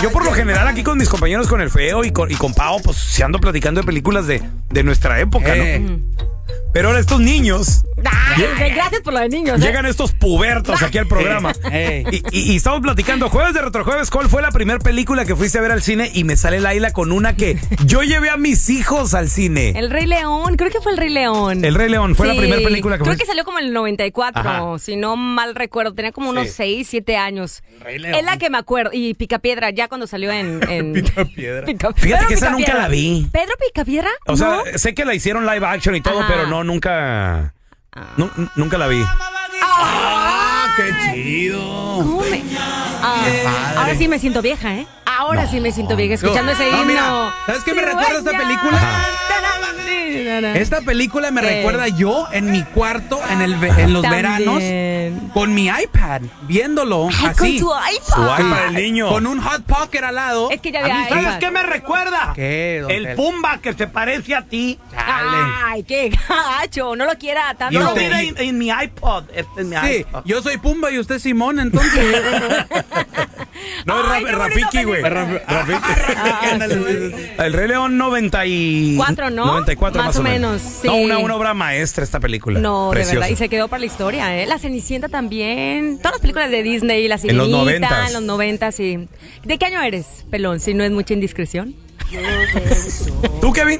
yo por lo general aquí con mis compañeros, con el Feo y con Pao, pues se ando platicando de películas de nuestra época, ¿no? Pero ahora estos niños... Gracias por lo de niños. Llegan estos pubertos aquí al programa. Y estamos platicando, jueves de Retrojueves, ¿cuál fue la primera película que fuiste a ver al cine? Y me sale Laila con una que yo llevé a mis hijos al cine. El Rey León, creo que fue El Rey León. El Rey León fue la primera película que creo que salió como en el 94, Ajá. si no mal recuerdo. Tenía como unos 6, 7 años. El Rey León. Es la que me acuerdo. Y Picapiedra, ya cuando salió en... Picapiedra. Fíjate que esa nunca la vi. ¿Pedro Picapiedra? O sea, ¿No? sé que la hicieron live action y todo, Ajá. pero no, nunca la vi. ¡Qué chido! ¿Cómo me...? Ahora sí me siento vieja, ¿eh? Ahora sí me siento vieja escuchando ese himno. Mira, ¿sabes qué me recuerda esta película? Esta película me recuerda yo en mi cuarto en los veranos con mi iPad, viéndolo así. Con tu iPad. Su iPad del niño. Con un Hot Pocket al lado. Es que ya había iPad. ¿Sabes qué me recuerda? ¿Qué, don El Tela? Pumba que se parece a ti. Ay, qué gacho. No lo quiera tanto. Yo lo usted- vi en mi iPod. En mi Sí, iPod. yo soy Pumba y usted Simón, entonces. No, es Ay, qué bonita Rafiki, güey. película. El Rey León 4, ¿no? 94 Más o menos, sí. No, una obra maestra esta película. No, Preciosa. de verdad. Y se quedó para la historia, ¿eh? La Cenicienta también. Todas las películas de Disney, La En los Sirenita, 90s. en los 90, sí. ¿De qué año eres, pelón? Si no es mucha indiscreción. ¿Tú, Kevin?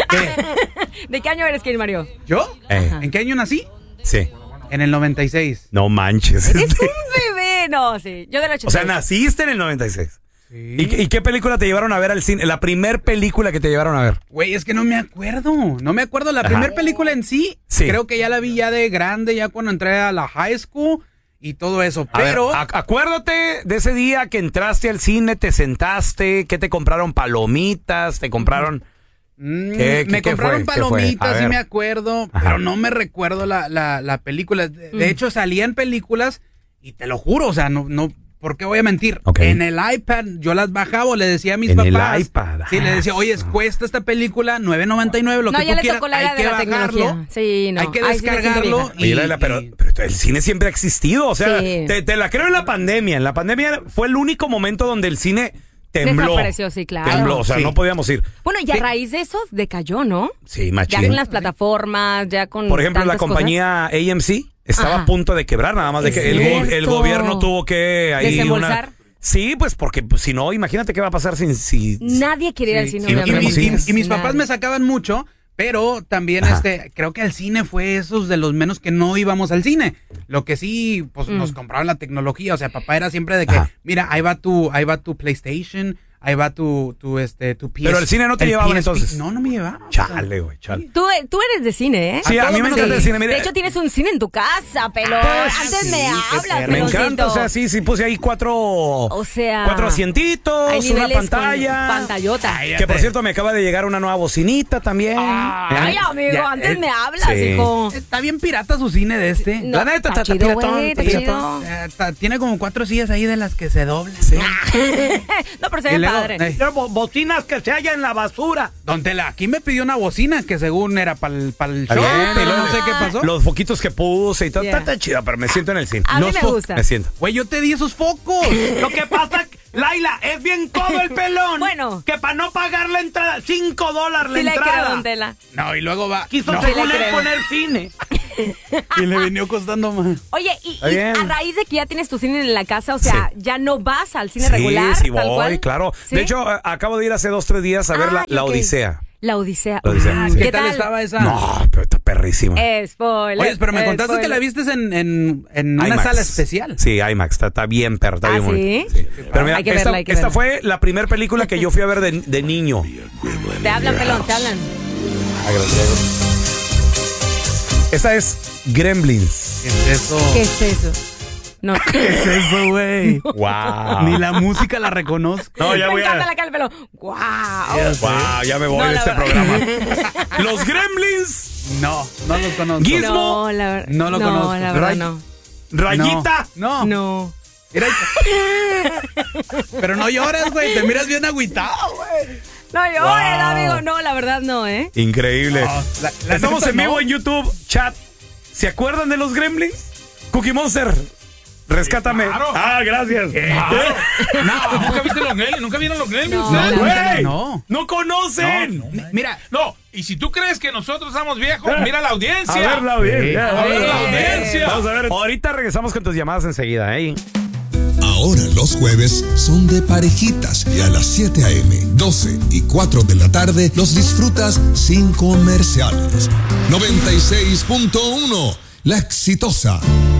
¿De qué año eres, Kevin Mario? ¿Yo? ¿En qué año nací? Sí. En el 96. No manches. Es un bebé. No, sí. Yo del 86. O sea, naciste en el 96. Sí. ¿Y qué película te llevaron a ver al cine? La primer película que te llevaron a ver. Güey, es que no me acuerdo. No me acuerdo. La primera película en sí, creo que ya la vi ya de grande, ya cuando entré a la high school y todo eso. A Pero ver, acuérdate de ese día que entraste al cine, te sentaste, que te compraron palomitas, te compraron... ¿Qué me compraron fue? ¿Qué fue? palomitas, A sí ver. me acuerdo, Ajá. pero no me recuerdo la película. De hecho, salían películas y te lo juro, o sea, no, ¿por qué voy a mentir? Ok. En el iPad yo las bajaba o le decía a mis En el papás. iPad. Sí, le decía, oye, cuesta esta película $9.99, lo No, que ya tú le quieras, tocó la era hay que de la bajarlo, tecnología. Sí, no. hay que Ay, sí me siento descargarlo. vieja. Oye, Laila, pero el cine siempre ha existido, o sea, Sí. te la creo en la pandemia. En la pandemia fue el único momento donde el cine tembló. Desapareció, sí, claro. Tembló, o sea, Sí. no podíamos ir. Bueno, y a raíz de eso decayó, ¿no? Sí, Ya machín. con las plataformas, ya con Por ejemplo, la tantas compañía AMC estaba Ajá. a punto de quebrar, nada más de Es que el cierto. gobierno tuvo que ahí Desembolsar. Sí, pues porque pues, si no, imagínate qué va a pasar si cosas. Nadie quiere ir al cine. Sí, no obviamente. tenemos cines. Y mis Nadie. papás me sacaban mucho, pero también creo que el cine fue esos de los menos que no íbamos al cine. Lo que sí, pues nos compraban la tecnología. O sea, papá era siempre de que, Ajá. mira, ahí va tu PlayStation, ahí va tu PS. Pero el cine no te llevaban, PSP. entonces. No me llevaba. Chale, güey, chale. Tú eres de cine, ¿eh? Sí, a mí me encanta el cine, mire. De hecho, tienes un cine en tu casa, pelón. Antes sí, me qué hablas, perro. Me peloncito. encanta, o sea, sí puse ahí cuatro asientitos, hay una niveles con pantalla. pantallota. Que por cierto me acaba de llegar una nueva bocinita también. Ay, amigo, Ya, antes me hablas, sí. hijo. Está bien pirata su cine de este. No, La neta, está está chido, piratón, güey, está está chido. Tiene como 4 sillas ahí de las que se doblan. No, pero se Y ve luego, padre. ey, Bocinas que se hallan en la basura. Don Tela, aquí me pidió una bocina que según era para el show, bien, pero bien. no sé qué pasó. Los foquitos que puse y todo, Yeah. está chido, pero me siento en el cine. A mí Los me fo- gusta. Me siento. Güey, yo te di esos focos. Lo que pasa, Laila, es bien codo el pelón. Bueno. Que para no pagar la entrada, $5 la Sí le creo, entrada. don Tela. No, y luego va. Quiso No, según Sí le él creo. poner cine. y le vino costando más. Oye, y Está bien. a raíz de que ya tienes tu cine en la casa, o sea, ya no vas al cine Sí, regular. sí tal voy, cual? claro. ¿Sí? De hecho, acabo de ir hace 2-3 días a ver la ok. Odisea. La Odisea. La Odisea, Ah, sí. ¿Qué tal estaba esa? No, pero está perrísima. Spoiler. Oye, pero me contaste que spoiler. la vistes en una IMAX. sala especial. Sí, IMAX, está bien, perro, está ¿Ah, bien bonito. sí? Pero mira, Hay que esta, verla, hay que esta verla. fue la primera película que yo fui a ver de niño. Te hablan, pelón, te hablan. Esta es Gremlins. ¿Qué es eso? ¿Qué es eso? No. ¿Qué es eso, güey? Wow. Ni la música la reconozco. No, ya Me voy encanta a... la cara del pelón. ¡Guau! Wow, ya me voy No, de la este verdad. programa. Los Gremlins. No los conozco. Gizmo. No, la verdad. No lo conozco. No, la verdad Ray- no. Rayita. No. No. Mira, pero no llores, güey. Te miras bien agüitado, güey. No llores, amigo. No, la verdad no, ¿eh? Increíble. No, la Estamos neta, en vivo no. en YouTube. Chat. ¿Se acuerdan de los Gremlins? Cookie Monster. Rescátame. Claro. Ah, gracias. No, ¿nunca viste los Gremlins? ¿Nunca vieron los Gremlins? No conocen. Mira. No, y si tú crees que nosotros somos viejos, mira la audiencia. A ver la audiencia. A ver la audiencia. Vamos a ver. Ahorita regresamos con tus llamadas enseguida, ¿eh? Ahora los jueves son de parejitas y a las 7 a.m., 12 y 4 de la tarde los disfrutas sin comerciales. 96.1, La Exitosa.